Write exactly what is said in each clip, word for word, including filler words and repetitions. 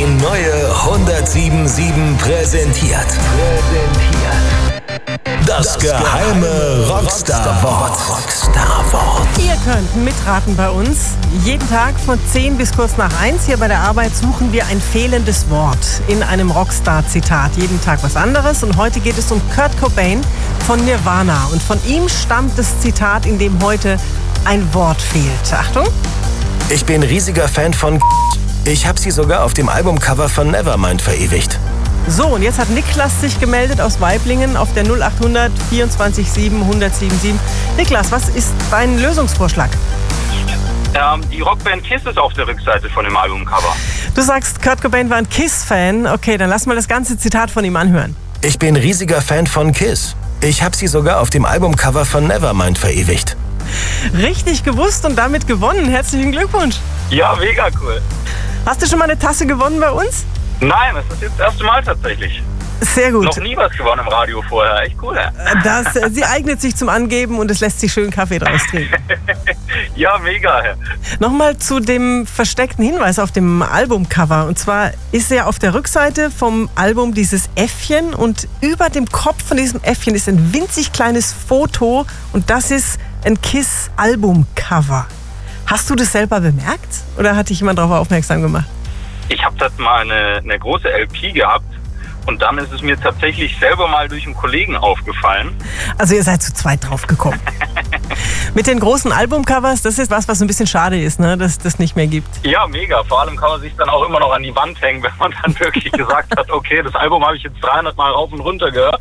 Die neue hundertsieben präsentiert. Präsentiert. Das, das geheime Rockstar-Wort. Rockstar-Wort. Ihr könnt mitraten bei uns. Jeden Tag von zehn bis kurz nach eins hier bei der Arbeit suchen wir ein fehlendes Wort in einem Rockstar-Zitat. Jeden Tag was anderes. Und heute geht es um Kurt Cobain von Nirvana. Und von ihm stammt das Zitat, in dem heute ein Wort fehlt. Achtung. Ich bin riesiger Fan von Ich habe sie sogar auf dem Albumcover von Nevermind verewigt. So, und jetzt hat Niklas sich gemeldet aus Waiblingen auf der null acht hundert vierundzwanzig sieben hundertsiebenundsiebzig. Niklas, was ist dein Lösungsvorschlag? Ähm, die Rockband Kiss ist auf der Rückseite von dem Albumcover. Du sagst, Kurt Cobain war ein Kiss-Fan. Okay, dann lass mal das ganze Zitat von ihm anhören. Ich bin riesiger Fan von Kiss. Ich habe sie sogar auf dem Albumcover von Nevermind verewigt. Richtig gewusst und damit gewonnen. Herzlichen Glückwunsch. Ja, mega cool. Hast du schon mal eine Tasse gewonnen bei uns? Nein, das ist jetzt das erste Mal tatsächlich. Sehr gut. Noch nie was gewonnen im Radio vorher. Echt cool, ja. Das, sie eignet sich zum Angeben und es lässt sich schön Kaffee draus trinken. Ja, mega. Ja. Nochmal zu dem versteckten Hinweis auf dem Albumcover. Und zwar ist ja auf der Rückseite vom Album dieses Äffchen und über dem Kopf von diesem Äffchen ist ein winzig kleines Foto und das ist ein Kiss-Albumcover. Hast du das selber bemerkt oder hat dich jemand darauf aufmerksam gemacht? Ich habe das mal eine, eine große L P gehabt und dann ist es mir tatsächlich selber mal durch einen Kollegen aufgefallen. Also ihr seid zu zweit drauf gekommen. Mit den großen Albumcovers, das ist was, was ein bisschen schade ist, ne? Dass das nicht mehr gibt. Ja, mega. Vor allem kann man sich dann auch immer noch an die Wand hängen, wenn man dann wirklich gesagt hat, okay, das Album habe ich jetzt dreihundert Mal rauf und runter gehört.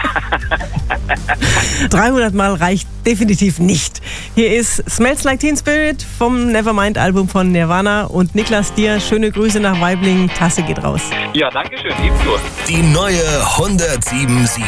dreihundert Mal reicht definitiv nicht. Hier ist Smells Like Teen Spirit vom Nevermind-Album von Nirvana. Und Niklas, dir schöne Grüße nach Waiblingen. Tasse geht raus. Ja, danke schön. Ebenso. Die neue hundertsieben sieben.